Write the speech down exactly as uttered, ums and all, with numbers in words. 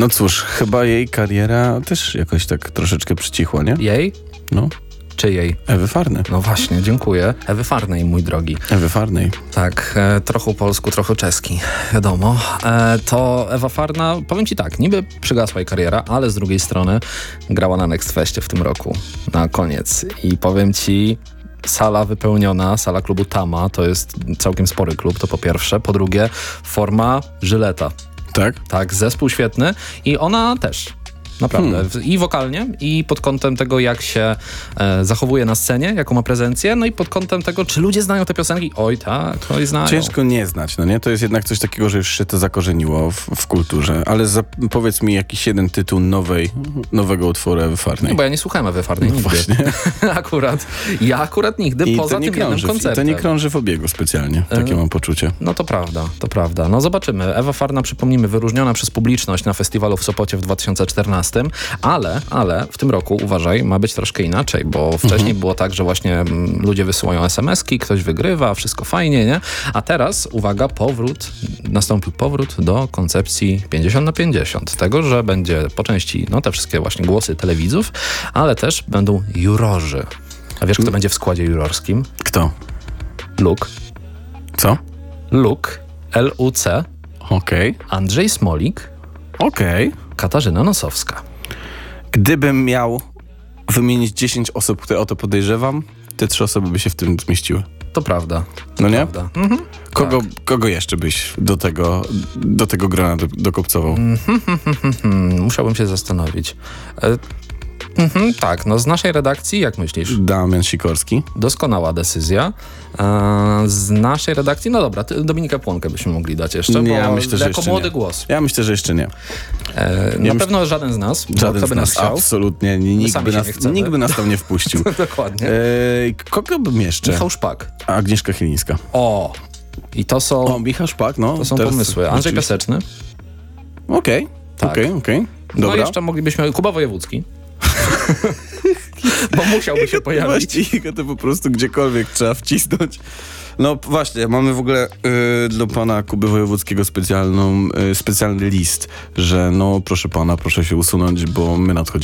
No cóż, chyba jej kariera też jakoś tak troszeczkę przycichła, nie? Jej? No. Czyjej? Ewy Farny. No właśnie, dziękuję. Ewy Farnej, mój drogi. Ewy Farnej. Tak, e, trochę polsku, trochę czeski, wiadomo. E, to Ewa Farna, powiem ci tak, niby przygasła jej kariera, ale z drugiej strony grała na Next Festie w tym roku, na koniec. I powiem ci, sala wypełniona, sala klubu Tama, to jest całkiem spory klub, to po pierwsze. Po drugie, forma Żyleta. Tak? Tak, zespół świetny i ona też. Naprawdę. Hmm. I wokalnie, i pod kątem tego, jak się e, zachowuje na scenie, jaką ma prezencję, no i pod kątem tego, czy ludzie znają te piosenki. Oj tak, oj znają. Ciężko nie znać, no nie? To jest jednak coś takiego, że już się to zakorzeniło w, w kulturze. Ale za, powiedz mi jakiś jeden tytuł nowej, nowego utworu Ewy Farnej. No bo ja nie słuchałem Ewy Farnej no nigdy. Właśnie. akurat. Ja akurat nigdy, I poza tym jednym krąży, koncertem. I to nie krąży w obiegu specjalnie, takie e... mam poczucie. No to prawda, to prawda. No zobaczymy. Ewa Farna, przypomnijmy, wyróżniona przez publiczność na festiwalu w Sopocie w dwa tysiące czternastym, ale Ale w tym roku, uważaj, ma być troszkę inaczej, bo wcześniej mhm. było tak, że właśnie m, ludzie wysyłają es em eski, ktoś wygrywa, wszystko fajnie, nie? A teraz, uwaga, powrót, nastąpił powrót do koncepcji pięćdziesiąt na pięćdziesiąt. Tego, że będzie po części, no te wszystkie właśnie głosy telewidzów, ale też będą jurorzy. A wiesz, kto będzie w składzie jurorskim? Kto? Luke. Co? Luke, L U C. Okej. Okay. Andrzej Smolik. Okej. Okay. Katarzyna Nosowska. Gdybym miał wymienić dziesięć osób, które o to podejrzewam, te trzy osoby by się w tym zmieściły. To prawda. To no nie? Prawda. Mhm. Kogo, tak. kogo jeszcze byś do tego, do tego grona do, dokopcował? Mm-hmm. Musiałbym się zastanowić. E, mm-hmm, tak, no z naszej redakcji, jak myślisz? Damian Sikorski. Doskonała decyzja. E, z naszej redakcji, no dobra, ty, Dominikę Płonkę byśmy mogli dać jeszcze, nie, bo ja myślę, że jako jeszcze młody nie. głos. Ja myślę, że jeszcze nie. E, ja na myśl... pewno żaden z nas, żaden kto by z nas, nas chciał. Absolutnie, nikt by nas, nikt by nas tam nie wpuścił. Dokładnie. E, kogo bym jeszcze? Michał Szpak. Agnieszka Chylińska. O! I to są... O, Michał Szpak, no. To są pomysły. Andrzej rzeczywiście... Piaseczny. Okej, tak. okej, okay, okej. Okay. Dobra. No jeszcze moglibyśmy... Kuba Wojewódzki. Bo musiałby się pojawić. Właściwie to po prostu gdziekolwiek trzeba wcisnąć. No właśnie, mamy w ogóle y, dla pana Kuby Wojewódzkiego specjalną, y, specjalny list, że no proszę pana, proszę się usunąć, bo my nadchodzimy.